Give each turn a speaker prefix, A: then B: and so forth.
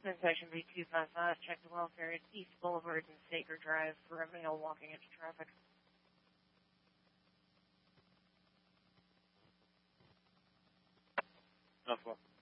A: Boston Section B255, check the welfare at East Boulevard and Saker Drive for a male walking into traffic.
B: Enough.